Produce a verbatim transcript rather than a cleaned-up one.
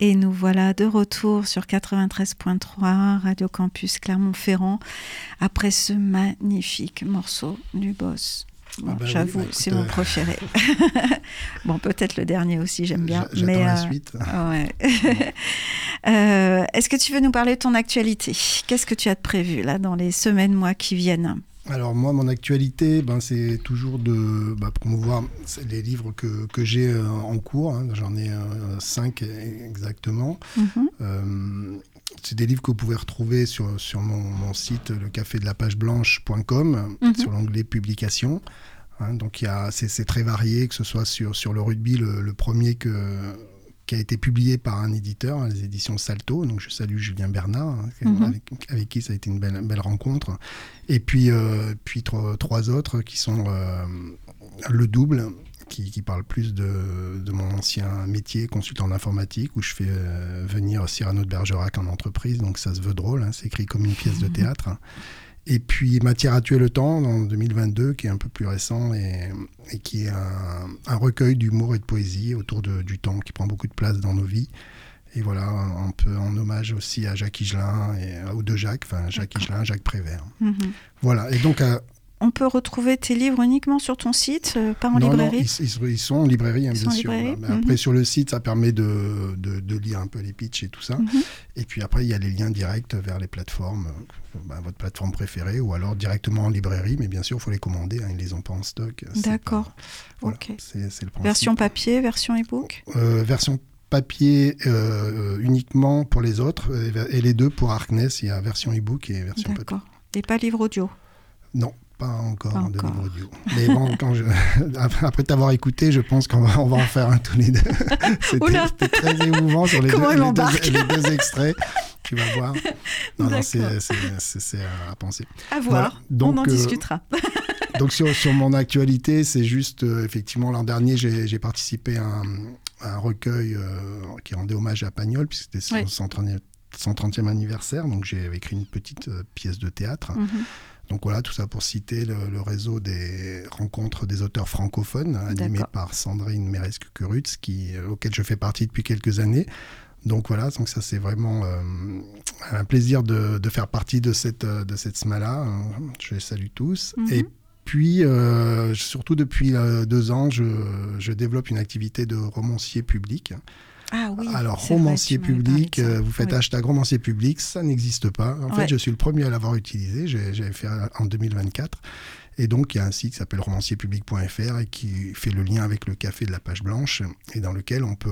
Et nous voilà de retour sur quatre-vingt-treize virgule trois Radio Campus Clermont-Ferrand après ce magnifique morceau du Boss. Bon, ah ben j'avoue, oui, bah, c'est mon euh... préféré. Bon, peut-être le dernier aussi, j'aime bien. J'attends mais, la euh... suite. Ouais. euh, est-ce que tu veux nous parler de ton actualité ? Qu'est-ce que tu as de prévu là dans les semaines, mois qui viennent ? Alors moi, mon actualité, ben, c'est toujours de bah, promouvoir les livres que, que j'ai euh, en cours. Hein. J'en ai euh, cinq exactement. Mm-hmm. Euh, c'est des livres que vous pouvez retrouver sur, sur mon, mon site, le café de la page blanche point com, mm-hmm. sur l'onglet publication. Hein, donc y a, c'est, c'est très varié, que ce soit sur, sur le rugby, le, le premier que... qui a été publié par un éditeur, les éditions Salto. Donc je salue Julien Bernard, hein, mm-hmm. avec, avec qui ça a été une belle, belle rencontre. Et puis, euh, puis trois, trois autres qui sont euh, Le Double, qui, qui parle plus de, de mon ancien métier, consultant en informatique, où je fais euh, venir Cyrano de Bergerac en entreprise. Donc ça se veut drôle, hein, c'est écrit comme une pièce de théâtre. Et puis Matière à tuer le temps, en deux mille vingt-deux, qui est un peu plus récent et, et qui est un, un recueil d'humour et de poésie autour de, du temps, qui prend beaucoup de place dans nos vies. Et voilà, un peu en hommage aussi à Jacques Higelin, et, ou de Jacques, enfin Jacques Higelin, Jacques Prévert. Mm-hmm. Voilà, et donc... Euh, On peut retrouver tes livres uniquement sur ton site, euh, pas en non, librairie ? Non, ils, ils sont en librairie, hein, ils bien sont sûr. Librairie. Mais Mm-hmm. après, sur le site, ça permet de, de, de lire un peu les pitchs et tout ça. Mm-hmm. Et puis après, il y a les liens directs vers les plateformes, bah, votre plateforme préférée, ou alors directement en librairie. Mais bien sûr, il faut les commander, hein, ils ne les ont pas en stock. D'accord. Pas... Voilà, okay. c'est, c'est le principe. Version papier, version e-book ? euh, Version papier euh, uniquement pour les autres, et les deux pour Harkness. Il y a version e-book et version D'accord. papier. Et pas livre audio ? Non. Pas encore pas de encore. livre audio. Mais bon, quand je... après t'avoir écouté, je pense qu'on va, on va en faire un tous les deux. C'était, c'était très émouvant sur les, deux, les, deux, les deux extraits. Tu vas voir. Non, non, c'est, c'est, c'est, c'est à penser. À voir. Voilà. Donc, on en euh, discutera. Donc sur, sur mon actualité, c'est juste, euh, effectivement, l'an dernier, j'ai, j'ai participé à un, à un recueil euh, qui rendait hommage à Pagnol, puisque c'était son oui. cent trentième anniversaire. Donc j'ai écrit une petite euh, pièce de théâtre. Mm-hmm. Donc voilà, tout ça pour citer le, le réseau des rencontres des auteurs francophones, animé D'accord. par Sandrine Meresque-Curutz, qui, euh, auquel je fais partie depuis quelques années. Donc voilà, donc ça c'est vraiment euh, un plaisir de, de faire partie de cette, de cette S M A-là. Je les salue tous. Mm-hmm. Et puis, euh, surtout depuis euh, deux ans, je, je développe une activité de romancier public. Ah oui, alors, romancier vrai, public, euh, vous faites oui. hashtag romancier public, ça n'existe pas. En ouais. fait, je suis le premier à l'avoir utilisé. J'ai, j'avais fait en deux mille vingt-quatre. Et donc, il y a un site qui s'appelle romancier public point f r et qui fait le lien avec le café de la page blanche et dans lequel on peut